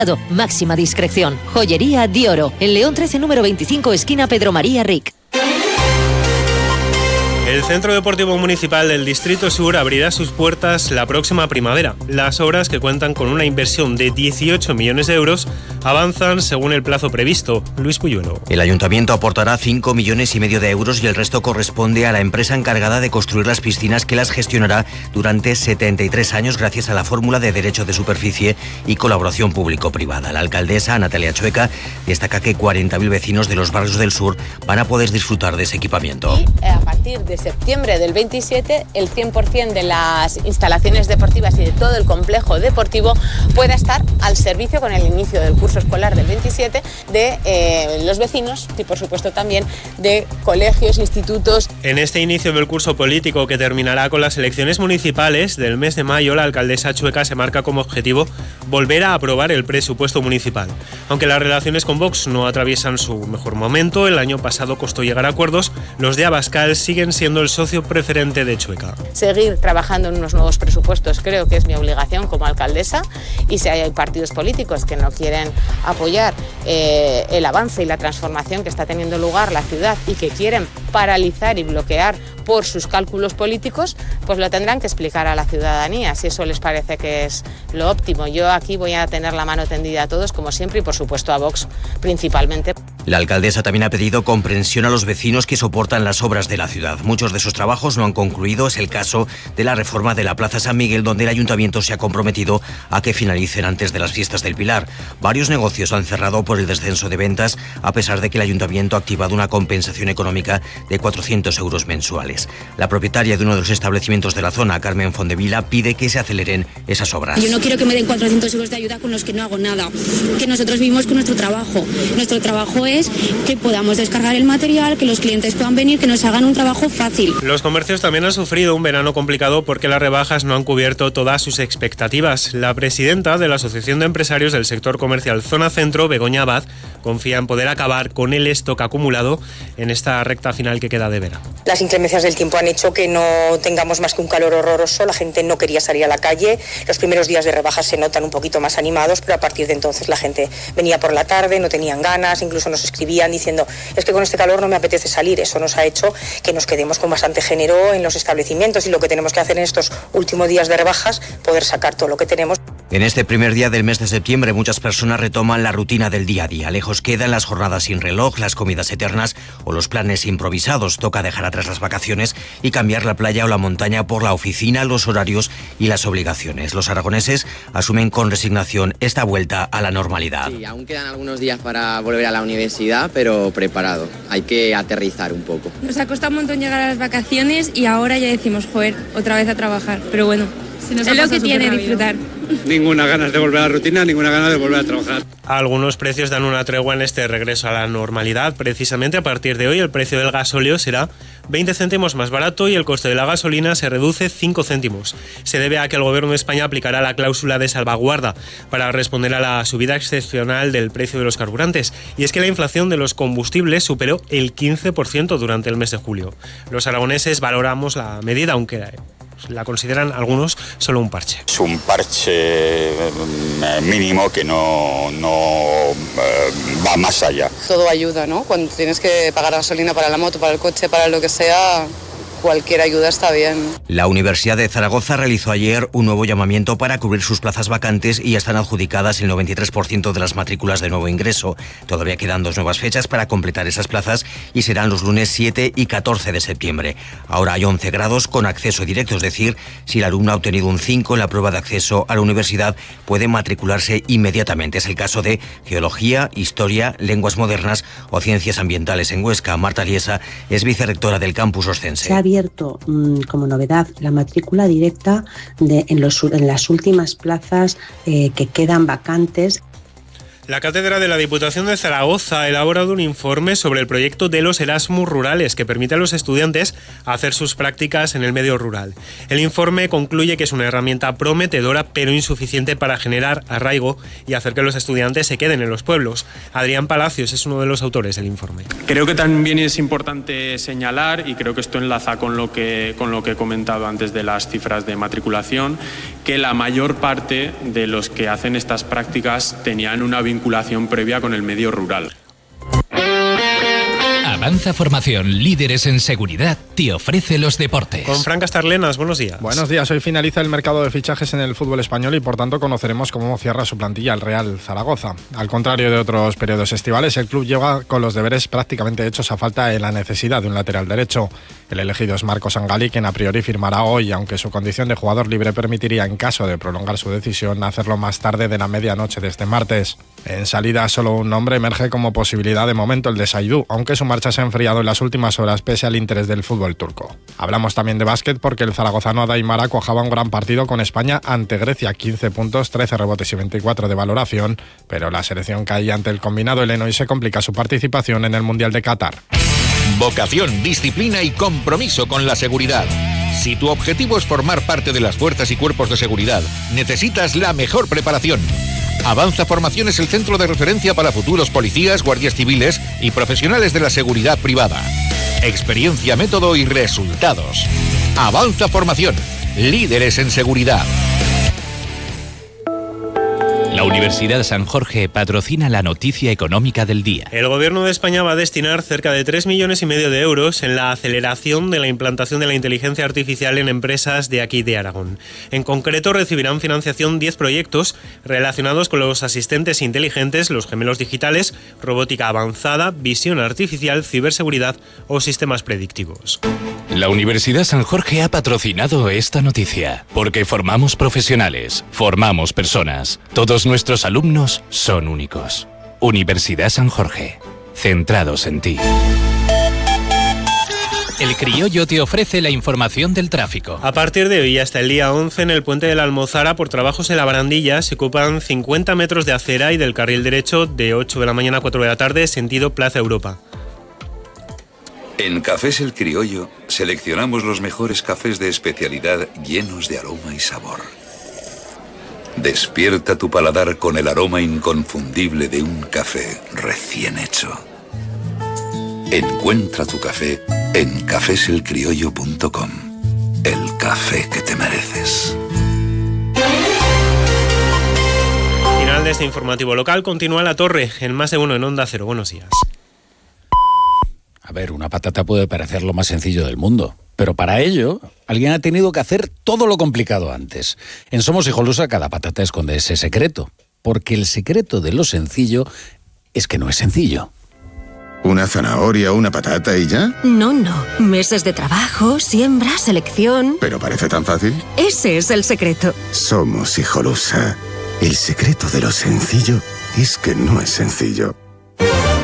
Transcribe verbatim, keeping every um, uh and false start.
Máxima discreción. Joyería Dioro. En León trece, número veinticinco, esquina Pedro María Ric. El Centro Deportivo Municipal del Distrito Sur abrirá sus puertas la próxima primavera. Las obras, que cuentan con una inversión de dieciocho millones de euros, avanzan según el plazo previsto. Luis Puyuelo. El Ayuntamiento aportará cinco millones y medio de euros y el resto corresponde a la empresa encargada de construir las piscinas, que las gestionará durante setenta y tres años gracias a la fórmula de derecho de superficie y colaboración público-privada. La alcaldesa, Natalia Chueca, destaca que cuarenta mil vecinos de los barrios del sur van a poder disfrutar de ese equipamiento. Y a partir de septiembre del veintisiete, el cien por ciento de las instalaciones deportivas y de todo el complejo deportivo pueda estar al servicio, con el inicio del curso escolar del veintisiete, de eh, los vecinos y por supuesto también de colegios, institutos. En este inicio del curso político, que terminará con las elecciones municipales del mes de mayo, la alcaldesa Chueca se marca como objetivo volver a aprobar el presupuesto municipal. Aunque las relaciones con Vox no atraviesan su mejor momento, el año pasado costó llegar a acuerdos, los de Abascal siguen siendo el socio preferente de Chueca. Seguir trabajando en unos nuevos presupuestos creo que es mi obligación como alcaldesa, y si hay partidos políticos que no quieren apoyar eh, el avance y la transformación que está teniendo lugar la ciudad y que quieren paralizar y bloquear por sus cálculos políticos, pues lo tendrán que explicar a la ciudadanía, si eso les parece que es lo óptimo. Yo aquí voy a tener la mano tendida a todos, como siempre, y por supuesto a Vox principalmente. La alcaldesa también ha pedido comprensión a los vecinos que soportan las obras de la ciudad. Muchos de sus trabajos no han concluido. Es el caso de la reforma de la Plaza San Miguel, donde el ayuntamiento se ha comprometido a que finalicen antes de las fiestas del Pilar. Varios negocios han cerrado por el descenso de ventas, a pesar de que el ayuntamiento ha activado una compensación económica de cuatrocientos euros mensuales. La propietaria de uno de los establecimientos de la zona, Carmen Fondevila, pide que se aceleren esas obras. Yo no quiero que me den cuatrocientos euros de ayuda con los que no hago nada, que nosotros vivimos con nuestro trabajo. Nuestro trabajo es que podamos descargar el material, que los clientes puedan venir, que nos hagan un trabajo fácil. Los comercios también han sufrido un verano complicado porque las rebajas no han cubierto todas sus expectativas. La presidenta de la Asociación de Empresarios del Sector Comercial Zona Centro, Begoña Abad, confía en poder acabar con el stock acumulado en esta recta final que queda de verano. Las inclemencias del tiempo han hecho que no tengamos más que un calor horroroso, la gente no quería salir a la calle, los primeros días de rebajas se notan un poquito más animados, pero a partir de entonces la gente venía por la tarde, no tenían ganas, incluso nos escribían diciendo, es que con este calor no me apetece salir. Eso nos ha hecho que nos quedemos con bastante género en los establecimientos, y lo que tenemos que hacer en estos últimos días de rebajas, poder sacar todo lo que tenemos. En este primer día del mes de septiembre, muchas personas retoman la rutina del día a día. Lejos quedan las jornadas sin reloj, las comidas eternas o los planes improvisados. Toca dejar atrás las vacaciones y cambiar la playa o la montaña por la oficina, los horarios y las obligaciones. Los aragoneses asumen con resignación esta vuelta a la normalidad. Sí, aún quedan algunos días para volver a la universidad, pero preparado. Hay que aterrizar un poco. Nos ha costado un montón llegar a las vacaciones y ahora ya decimos, joder, otra vez a trabajar. Pero bueno, si nos es lo que tiene disfrutar. Ninguna ganas de volver a la rutina, ninguna ganas de volver a trabajar. Algunos precios dan una tregua en este regreso a la normalidad. Precisamente a partir de hoy el precio del gasóleo será veinte céntimos más barato y el coste de la gasolina se reduce cinco céntimos. Se debe a que el Gobierno de España aplicará la cláusula de salvaguarda para responder a la subida excepcional del precio de los carburantes. Y es que la inflación de los combustibles superó el quince por ciento durante el mes de julio. Los aragoneses valoramos la medida, aunque la consideran algunos solo un parche. Es un parche mínimo que no, no va más allá. Todo ayuda, ¿no? Cuando tienes que pagar gasolina para la moto, para el coche, para lo que sea, cualquier ayuda está bien. La Universidad de Zaragoza realizó ayer un nuevo llamamiento para cubrir sus plazas vacantes y ya están adjudicadas el noventa y tres por ciento de las matrículas de nuevo ingreso. Todavía quedan dos nuevas fechas para completar esas plazas y serán los lunes siete y catorce de septiembre. Ahora hay once grados con acceso directo, es decir, si el alumno ha obtenido un cinco en la prueba de acceso a la universidad, puede matricularse inmediatamente. Es el caso de Geología, Historia, Lenguas Modernas o Ciencias Ambientales en Huesca. Marta Liesa es vicerrectora del campus oscense. Se ha abierto mmm, como novedad la matrícula directa de, en, los, en las últimas plazas eh, que quedan vacantes. La Cátedra de la Diputación de Zaragoza ha elaborado un informe sobre el proyecto de los Erasmus rurales que permite a los estudiantes hacer sus prácticas en el medio rural. El informe concluye que es una herramienta prometedora pero insuficiente para generar arraigo y hacer que los estudiantes se queden en los pueblos. Adrián Palacios es uno de los autores del informe. Creo que también es importante señalar, y creo que esto enlaza con lo que, con lo que he comentado antes de las cifras de matriculación, que la mayor parte de los que hacen estas prácticas tenían una vinculación previa con el medio rural. Avanza Formación, líderes en seguridad, te ofrece los deportes. Con Fran Castarlenas, buenos días. Buenos días, hoy finaliza el mercado de fichajes en el fútbol español y por tanto conoceremos cómo cierra su plantilla el Real Zaragoza. Al contrario de otros periodos estivales, el club llega con los deberes prácticamente hechos a falta de la necesidad de un lateral derecho. El elegido es Marcos Angali, quien a priori firmará hoy, aunque su condición de jugador libre permitiría, en caso de prolongar su decisión, hacerlo más tarde de la medianoche de este martes. En salida, solo un nombre emerge como posibilidad de momento, el de Saidú, aunque su marcha se ha enfriado en las últimas horas pese al interés del fútbol turco. Hablamos también de básquet porque el zaragozano Adaimara cuajaba un gran partido con España ante Grecia, quince puntos, trece rebotes y veinticuatro de valoración, pero la selección caía ante el combinado heleno y se complica su participación en el Mundial de Qatar. Vocación, disciplina y compromiso con la seguridad. Si tu objetivo es formar parte de las fuerzas y cuerpos de seguridad, necesitas la mejor preparación. Avanza Formación es el centro de referencia para futuros policías, guardias civiles y profesionales de la seguridad privada. Experiencia, método y resultados. Avanza Formación, líderes en seguridad. La Universidad San Jorge patrocina la noticia económica del día. El Gobierno de España va a destinar cerca de tres millones y medio de euros en la aceleración de la implantación de la inteligencia artificial en empresas de aquí de Aragón. En concreto, recibirán financiación diez proyectos relacionados con los asistentes inteligentes, los gemelos digitales, robótica avanzada, visión artificial, ciberseguridad o sistemas predictivos. La Universidad San Jorge ha patrocinado esta noticia porque formamos profesionales, formamos personas. Todos nuestros alumnos son únicos. Universidad San Jorge, centrados en ti. El Criollo te ofrece la información del tráfico. A partir de hoy hasta el día once, en el puente de la Almozara, por trabajos en la barandilla, se ocupan cincuenta metros de acera y del carril derecho de ocho de la mañana a cuatro de la tarde, sentido Plaza Europa. En Cafés El Criollo seleccionamos los mejores cafés de especialidad llenos de aroma y sabor. Despierta tu paladar con el aroma inconfundible de un café recién hecho. Encuentra tu café en cafés el criollo punto com. El café que te mereces. Final de este informativo local. Continúa La Torre, en Más de Uno en Onda Cero. Buenos días. A ver, una patata puede parecer lo más sencillo del mundo, pero para ello alguien ha tenido que hacer todo lo complicado antes. En Somos Hijolusa cada patata esconde ese secreto, porque el secreto de lo sencillo es que no es sencillo. ¿Una zanahoria, una patata y ya? No, no. Meses de trabajo, siembra, selección... ¿Pero parece tan fácil? Ese es el secreto. Somos Hijolusa. El secreto de lo sencillo es que no es sencillo.